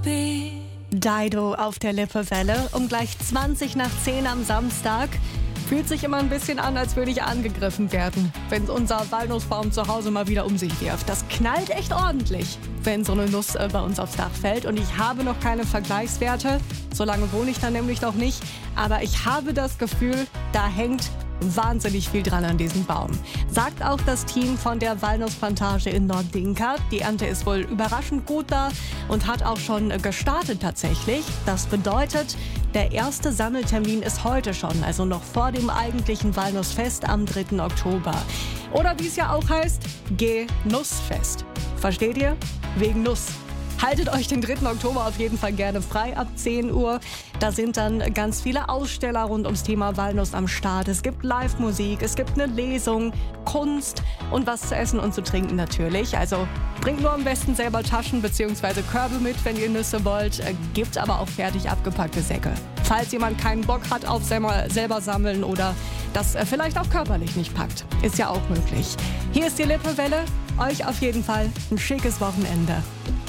Dido auf der Lippewelle um gleich 20 nach 10 am Samstag. Fühlt sich immer ein bisschen an, als würde ich angegriffen werden, wenn unser Walnussbaum zu Hause mal wieder um sich wirft. Das knallt echt ordentlich, wenn so eine Nuss bei uns aufs Dach fällt. Und ich habe noch keine Vergleichswerte, so lange wohne ich da nämlich noch nicht. Aber ich habe das Gefühl, da hängt wahnsinnig viel dran an diesem Baum. Sagt auch das Team von der Walnussplantage in Nordinka. Die Ernte ist wohl überraschend gut da und hat auch schon gestartet tatsächlich. Das bedeutet, der erste Sammeltermin ist heute schon, also noch vor dem eigentlichen Walnussfest am 3. Oktober. Oder wie es ja auch heißt, Genussfest. Versteht ihr? Wegen Nuss. Haltet euch den 3. Oktober auf jeden Fall gerne frei ab 10 Uhr. Da sind dann ganz viele Aussteller rund ums Thema Walnuss am Start. Es gibt Live-Musik, es gibt eine Lesung, Kunst und was zu essen und zu trinken natürlich. Also bringt nur am besten selber Taschen bzw. Körbe mit, wenn ihr Nüsse wollt. Gibt aber auch fertig abgepackte Säcke. Falls jemand keinen Bock hat auf selber sammeln oder das vielleicht auch körperlich nicht packt. Ist ja auch möglich. Hier ist die Lippewelle. Euch auf jeden Fall ein schickes Wochenende.